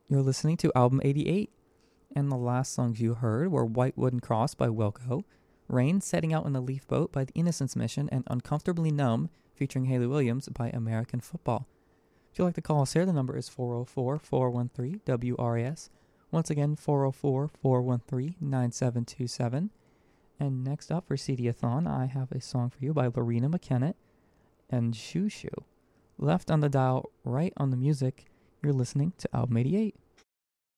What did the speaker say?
You're listening to album 88, and the last songs you heard were White Wooden Cross by Wilco, Rain Setting Out in the Leaf Boat by the Innocence Mission, and Uncomfortably Numb featuring Haley Williams by American Football. If you'd like to call us here, the number is 404-413-WRAS. Once again, 404-413-9727. And next up for CD-a-thon, I have a song for you by Lorena McKennitt and Shoo Shoo. Left on the dial, right on the music, you're listening to Album 88.